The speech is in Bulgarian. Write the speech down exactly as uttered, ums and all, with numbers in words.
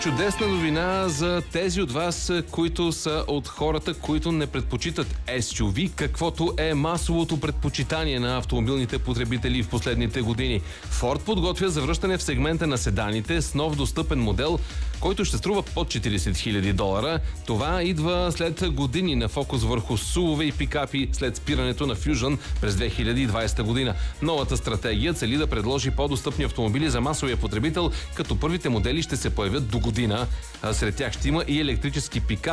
чудесна новина за тези от вас, които са от хората, които не предпочитат ес ю ви, каквото е масовото предпочитание на автомобилните потребители в последните години. Форд подготвя завръщане в сегмента на седаните с нов достъпен модел, който ще струва под четирийсет хиляди долара. Това идва след години на фокус върху сувове и пикапи след спирането на Fusion през две хиляди и двадесета година. Новата стратегия цели да предложи по-достъпни автомобили за масовия потребител, като първите модели ще се появят до година. Сред тях ще има и електрически пикап